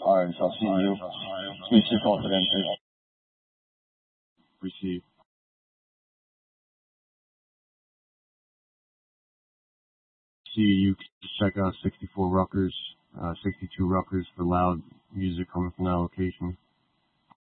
Alright, so I'll see you. Speak to confidence. Receive. See, you can check out 64 Ruckers, 62 Ruckers for loud music coming from that location.